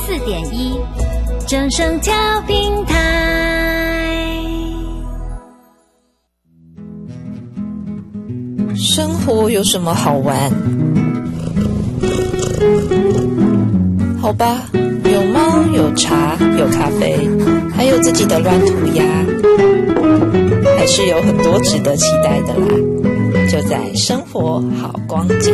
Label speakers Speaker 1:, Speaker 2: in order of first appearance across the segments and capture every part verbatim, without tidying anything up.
Speaker 1: 四点一，正声调频台。
Speaker 2: 生活有什么好玩？好吧，有猫，有茶，有咖啡，还有自己的乱涂鸦，还是有很多值得期待的啦。就在生活好光景。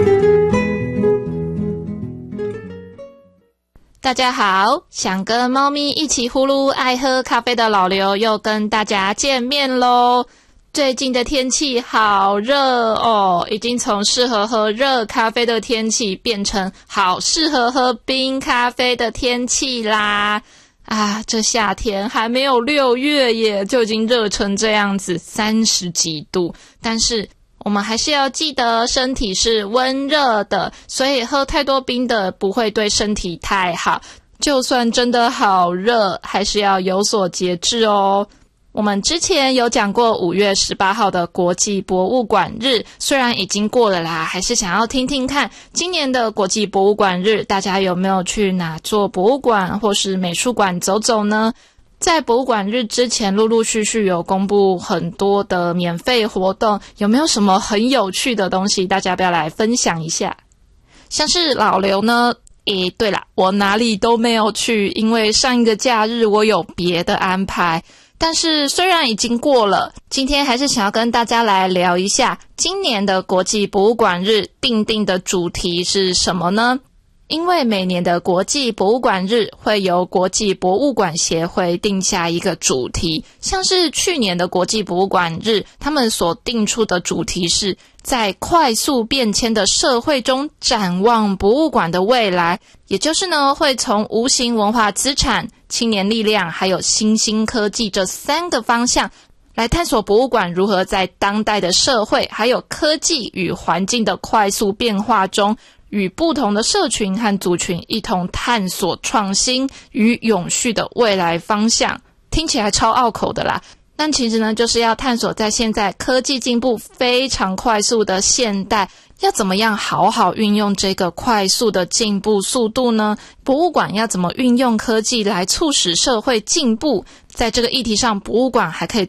Speaker 3: 大家好，想跟猫咪一起呼噜爱喝咖啡的老刘又跟大家见面咯。最近的天气好热哦，已经从适合喝热咖啡的天气变成好适合喝冰咖啡的天气啦。啊，这夏天还没有六月耶，就已经热成这样子，三十几度。但是我们还是要记得身体是温热的，所以喝太多冰的不会对身体太好。就算真的好热，还是要有所节制哦。我们之前有讲过五月十八号的国际博物馆日，虽然已经过了啦，还是想要听听看今年的国际博物馆日，大家有没有去哪座博物馆或是美术馆走走呢？在博物馆日之前，陆陆续续有公布很多的免费活动，有没有什么很有趣的东西？大家不要来分享一下。像是老刘呢，诶，对啦，我哪里都没有去，因为上一个假日我有别的安排。但是虽然已经过了，今天还是想要跟大家来聊一下今年的国际博物馆日定定的主题是什么呢？因为每年的国际博物馆日会由国际博物馆协会定下一个主题，像是去年的国际博物馆日，他们所定出的主题是在快速变迁的社会中展望博物馆的未来，也就是呢，会从无形文化资产、青年力量还有新兴科技这三个方向来探索博物馆如何在当代的社会还有科技与环境的快速变化中，与不同的社群和族群一同探索创新与永续的未来方向。听起来超拗口的啦，但其实呢，就是要探索在现在科技进步非常快速的现代，要怎么样好好运用这个快速的进步速度呢？博物馆要怎么运用科技来促使社会进步？在这个议题上，博物馆还可以